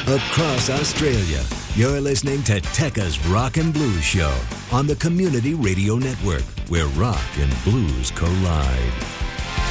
Across Australia, you're listening to Tekka's Rock and Blues Show on the Community Radio Network, where rock and blues collide.